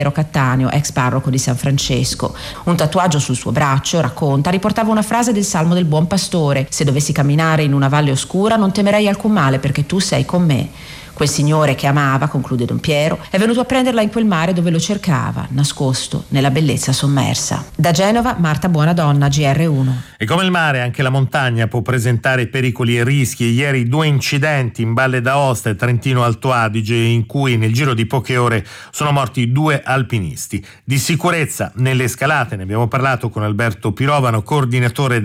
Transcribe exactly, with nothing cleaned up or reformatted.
Cattaneo, ex parroco di San Francesco. Un tatuaggio sul suo braccio, racconta, riportava una frase del Salmo del Buon Pastore: se dovessi camminare in una valle oscura non temerei alcun male perché tu sei con me. Quel signore che amava, conclude Don Piero, è venuto a prenderla in quel mare dove lo cercava, nascosto nella bellezza sommersa. Da Genova, Marta Buonadonna, G R uno. E come il mare, anche la montagna può presentare pericoli e rischi. Ieri due incidenti in Valle d'Aosta e Trentino Alto Adige, in cui nel giro di poche ore sono morti due alpinisti. Di sicurezza nelle scalate ne abbiamo parlato con Alberto Pirovano, coordinatore